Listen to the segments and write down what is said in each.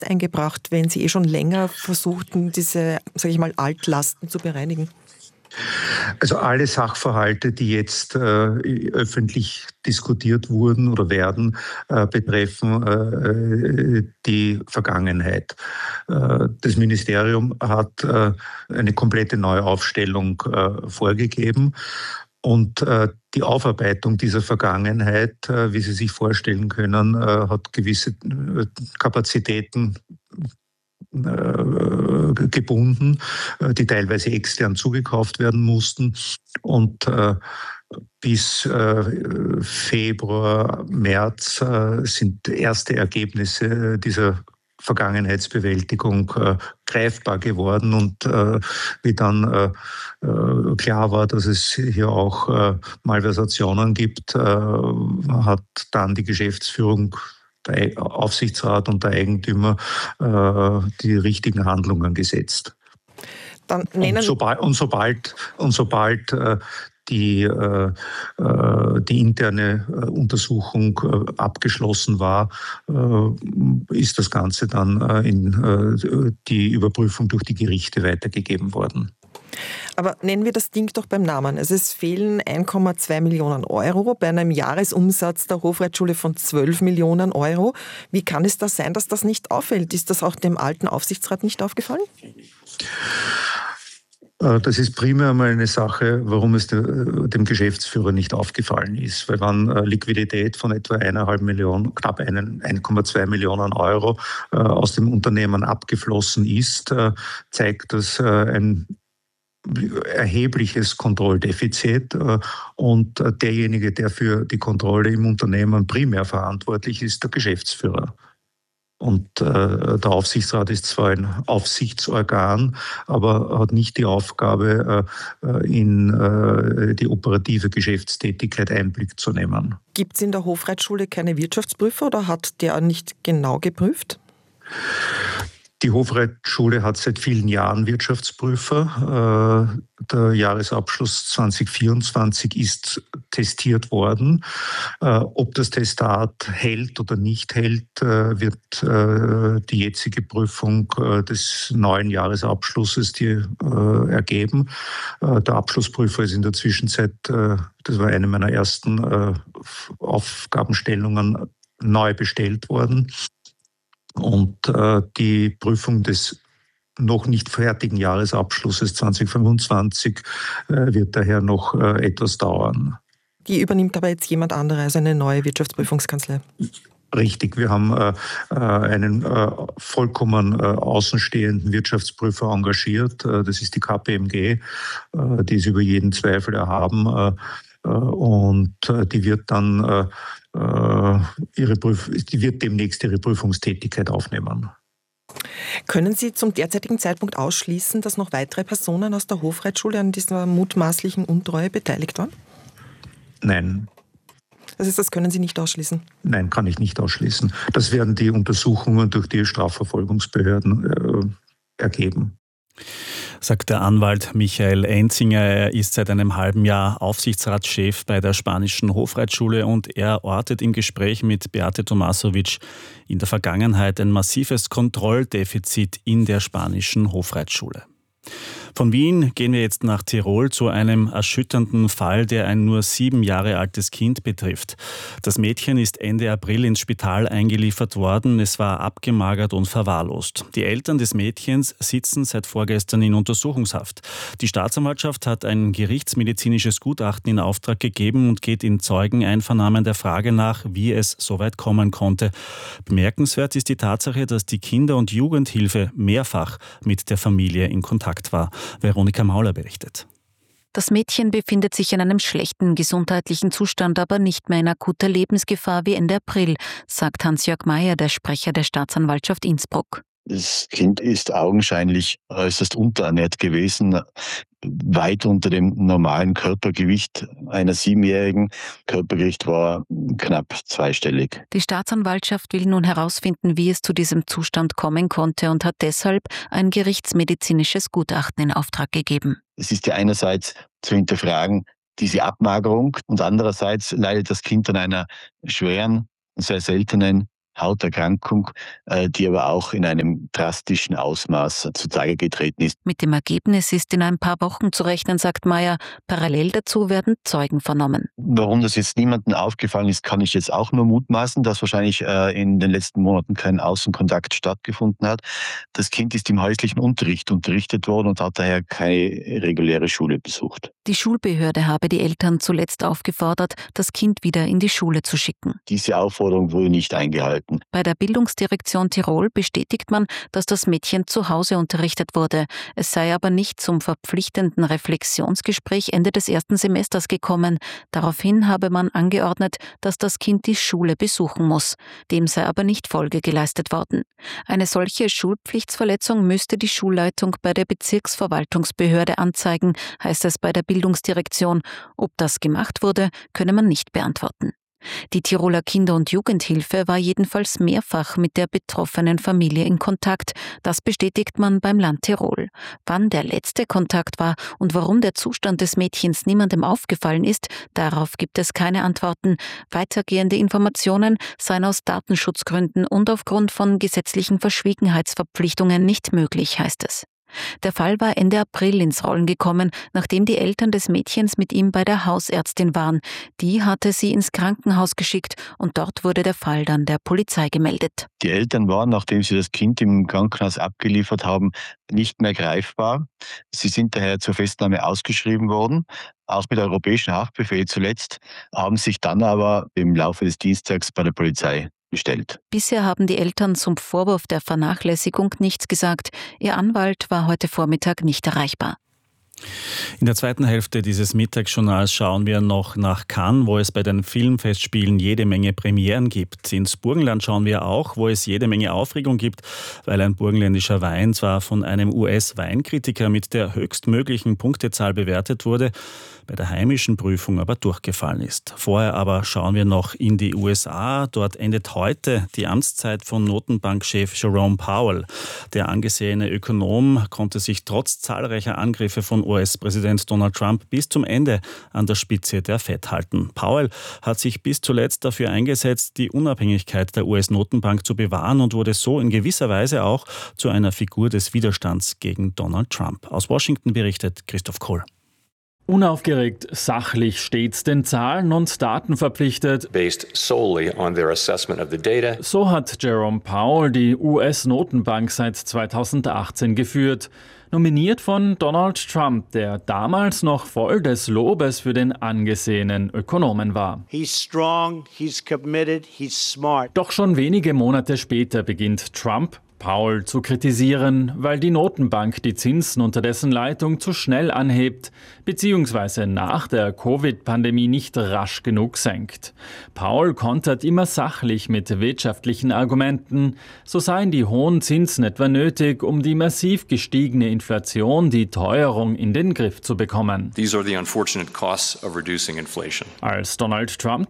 eingebracht, wenn Sie schon länger versuchten, diese, sage ich mal, Altlasten zu bereinigen? Also alle Sachverhalte, die jetzt öffentlich diskutiert wurden oder werden, betreffen die Vergangenheit. Das Ministerium hat eine komplette Neuaufstellung vorgegeben. Und die Aufarbeitung dieser Vergangenheit, wie Sie sich vorstellen können, hat gewisse Kapazitäten gebunden, die teilweise extern zugekauft werden mussten. Und bis Februar, März sind erste Ergebnisse dieser Vergangenheitsbewältigung greifbar geworden. Und wie dann klar war, dass es hier auch Malversationen gibt, hat dann die Geschäftsführung, der Aufsichtsrat und der Eigentümer die richtigen Handlungen gesetzt. Dann Sobald die interne Untersuchung abgeschlossen war, ist das Ganze dann in die Überprüfung durch die Gerichte weitergegeben worden. Aber nennen wir das Ding doch beim Namen. Also es fehlen 1,2 Millionen Euro bei einem Jahresumsatz der Hofreitschule von 12 Millionen Euro. Wie kann es da sein, dass das nicht auffällt? Ist das auch dem alten Aufsichtsrat nicht aufgefallen? Das ist primär mal eine Sache, warum es dem Geschäftsführer nicht aufgefallen ist. Weil wenn Liquidität von etwa 1,5 Millionen, knapp 1,2 Millionen Euro aus dem Unternehmen abgeflossen ist, zeigt das ein erhebliches Kontrolldefizit, und derjenige, der für die Kontrolle im Unternehmen primär verantwortlich ist, der Geschäftsführer. Und der Aufsichtsrat ist zwar ein Aufsichtsorgan, aber hat nicht die Aufgabe, in die operative Geschäftstätigkeit Einblick zu nehmen. Gibt es in der Hofreitschule keine Wirtschaftsprüfer oder hat der nicht genau geprüft? Die Hofreitschule hat seit vielen Jahren Wirtschaftsprüfer. Der Jahresabschluss 2024 ist testiert worden. Ob das Testat hält oder nicht hält, wird die jetzige Prüfung des neuen Jahresabschlusses ergeben. Der Abschlussprüfer ist in der Zwischenzeit, das war eine meiner ersten Aufgabenstellungen, neu bestellt worden. Und die Prüfung des noch nicht fertigen Jahresabschlusses 2025 wird daher noch etwas dauern. Die übernimmt aber jetzt jemand anderes, also eine neue Wirtschaftsprüfungskanzlei. Richtig, wir haben einen vollkommen außenstehenden Wirtschaftsprüfer engagiert. Das ist die KPMG, die ist über jeden Zweifel erhaben. Und die wird dann die wird demnächst ihre Prüfungstätigkeit aufnehmen. Können Sie zum derzeitigen Zeitpunkt ausschließen, dass noch weitere Personen aus der Hofreitschule an dieser mutmaßlichen Untreue beteiligt waren? Nein. Das können Sie nicht ausschließen? Nein, kann ich nicht ausschließen. Das werden die Untersuchungen durch die Strafverfolgungsbehörden ergeben. Sagt der Anwalt Michael Enzinger. Er ist seit einem halben Jahr Aufsichtsratschef bei der spanischen Hofreitschule und er ortet im Gespräch mit Beate Tomasovic in der Vergangenheit ein massives Kontrolldefizit in der spanischen Hofreitschule. Von Wien gehen wir jetzt nach Tirol zu einem erschütternden Fall, der ein nur 7 Jahre altes Kind betrifft. Das Mädchen ist Ende April ins Spital eingeliefert worden. Es war abgemagert und verwahrlost. Die Eltern des Mädchens sitzen seit vorgestern in Untersuchungshaft. Die Staatsanwaltschaft hat ein gerichtsmedizinisches Gutachten in Auftrag gegeben und geht in Zeugeneinvernahmen der Frage nach, wie es so weit kommen konnte. Bemerkenswert ist die Tatsache, dass die Kinder- und Jugendhilfe mehrfach mit der Familie in Kontakt war. Veronika Mauler berichtet. Das Mädchen befindet sich in einem schlechten gesundheitlichen Zustand, aber nicht mehr in akuter Lebensgefahr wie Ende April, sagt Hans-Jörg Mayer, der Sprecher der Staatsanwaltschaft Innsbruck. Das Kind ist augenscheinlich äußerst unterernährt gewesen, weit unter dem normalen Körpergewicht einer 7-Jährigen. Körpergewicht war knapp zweistellig. Die Staatsanwaltschaft will nun herausfinden, wie es zu diesem Zustand kommen konnte und hat deshalb ein gerichtsmedizinisches Gutachten in Auftrag gegeben. Es ist ja einerseits zu hinterfragen, diese Abmagerung, und andererseits leidet das Kind an einer schweren, sehr seltenen Hauterkrankung, die aber auch in einem drastischen Ausmaß zutage getreten ist. Mit dem Ergebnis ist in ein paar Wochen zu rechnen, sagt Mayer. Parallel dazu werden Zeugen vernommen. Warum das jetzt niemandem aufgefallen ist, kann ich jetzt auch nur mutmaßen, dass wahrscheinlich in den letzten Monaten kein Außenkontakt stattgefunden hat. Das Kind ist im häuslichen Unterricht unterrichtet worden und hat daher keine reguläre Schule besucht. Die Schulbehörde habe die Eltern zuletzt aufgefordert, das Kind wieder in die Schule zu schicken. Diese Aufforderung wurde nicht eingehalten. Bei der Bildungsdirektion Tirol bestätigt man, dass das Mädchen zu Hause unterrichtet wurde. Es sei aber nicht zum verpflichtenden Reflexionsgespräch Ende des ersten Semesters gekommen. Daraufhin habe man angeordnet, dass das Kind die Schule besuchen muss. Dem sei aber nicht Folge geleistet worden. Eine solche Schulpflichtsverletzung müsste die Schulleitung bei der Bezirksverwaltungsbehörde anzeigen, heißt es bei der Bildungsdirektion. Ob das gemacht wurde, könne man nicht beantworten. Die Tiroler Kinder- und Jugendhilfe war jedenfalls mehrfach mit der betroffenen Familie in Kontakt. Das bestätigt man beim Land Tirol. Wann der letzte Kontakt war und warum der Zustand des Mädchens niemandem aufgefallen ist, darauf gibt es keine Antworten. Weitergehende Informationen seien aus Datenschutzgründen und aufgrund von gesetzlichen Verschwiegenheitsverpflichtungen nicht möglich, heißt es. Der Fall war Ende April ins Rollen gekommen, nachdem die Eltern des Mädchens mit ihm bei der Hausärztin waren. Die hatte sie ins Krankenhaus geschickt und dort wurde der Fall dann der Polizei gemeldet. Die Eltern waren, nachdem sie das Kind im Krankenhaus abgeliefert haben, nicht mehr greifbar. Sie sind daher zur Festnahme ausgeschrieben worden. Auch mit europäischem Haftbefehl zuletzt, haben sich dann aber im Laufe des Dienstags bei der Polizei gestellt. Bisher haben die Eltern zum Vorwurf der Vernachlässigung nichts gesagt. Ihr Anwalt war heute Vormittag nicht erreichbar. In der zweiten Hälfte dieses Mittagsjournals schauen wir noch nach Cannes, wo es bei den Filmfestspielen jede Menge Premieren gibt. Ins Burgenland schauen wir auch, wo es jede Menge Aufregung gibt, weil ein burgenländischer Wein zwar von einem US-Weinkritiker mit der höchstmöglichen Punktezahl bewertet wurde, bei der heimischen Prüfung aber durchgefallen ist. Vorher aber schauen wir noch in die USA. Dort endet heute die Amtszeit von Notenbankchef Jerome Powell. Der angesehene Ökonom konnte sich trotz zahlreicher Angriffe von US-Präsident Donald Trump bis zum Ende an der Spitze der Fed halten. Powell hat sich bis zuletzt dafür eingesetzt, die Unabhängigkeit der US-Notenbank zu bewahren und wurde so in gewisser Weise auch zu einer Figur des Widerstands gegen Donald Trump. Aus Washington berichtet Christoph Kohl. Unaufgeregt, sachlich, stets den Zahlen und Daten verpflichtet. Based solely on their assessment of the data. So hat Jerome Powell die US-Notenbank seit 2018 geführt. Nominiert von Donald Trump, der damals noch voll des Lobes für den angesehenen Ökonomen war. He's strong, he's committed, he's smart. Doch schon wenige Monate später beginnt Trump, Powell zu kritisieren, weil die Notenbank die Zinsen unter dessen Leitung zu schnell anhebt bzw. nach der Covid-Pandemie nicht rasch genug senkt. Powell kontert immer sachlich mit wirtschaftlichen Argumenten. So seien die hohen Zinsen etwa nötig, um die massiv gestiegene Inflation, die Teuerung in den Griff zu bekommen. These are the unfortunate costs of reducing inflation. Als Donald Trump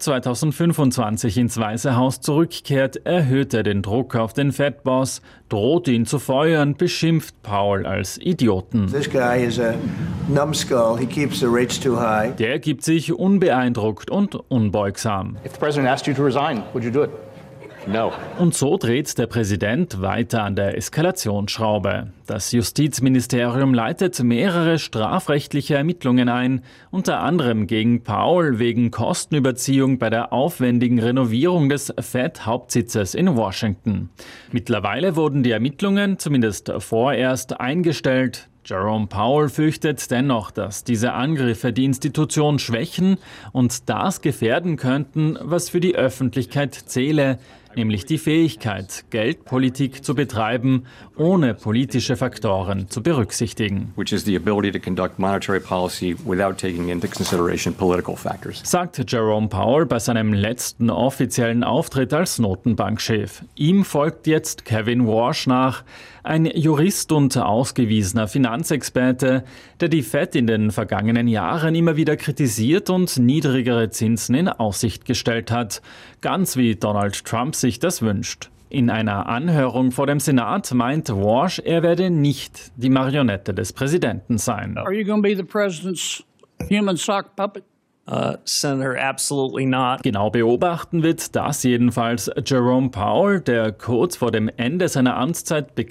2025 ins Weiße Haus zurückkehrt, erhöht er den Druck auf den Fed-Boss, droht ihn zu feuern, beschimpft Powell als Idioten. This guy is a numbskull. He keeps the rates too high. Der gibt sich unbeeindruckt und unbeugsam. If the president asked you to resign, would you do it? No. Und so dreht der Präsident weiter an der Eskalationsschraube. Das Justizministerium leitet mehrere strafrechtliche Ermittlungen ein, unter anderem gegen Powell wegen Kostenüberziehung bei der aufwendigen Renovierung des Fed-Hauptsitzes in Washington. Mittlerweile wurden die Ermittlungen zumindest vorerst eingestellt. Jerome Powell fürchtet dennoch, dass diese Angriffe die Institution schwächen und das gefährden könnten, was für die Öffentlichkeit zähle, nämlich die Fähigkeit, Geldpolitik zu betreiben, ohne politische Faktoren zu berücksichtigen. Which is the ability to conduct monetary policy without taking into consideration political factors. Sagt Jerome Powell bei seinem letzten offiziellen Auftritt als Notenbankchef. Ihm folgt jetzt Kevin Warsh nach, ein Jurist und ausgewiesener Finanzexperte, der die Fed in den vergangenen Jahren immer wieder kritisiert und niedrigere Zinsen in Aussicht gestellt hat, ganz wie Donald Trump sich das wünscht. In einer Anhörung vor dem Senat meint Warsh, er werde nicht die Marionette des Präsidenten sein. Are you going to be the president's human sock puppet? Senator, absolutely not. Genau beobachten wird das jedenfalls Jerome Powell, der kurz vor dem Ende seiner Amtszeit bekannt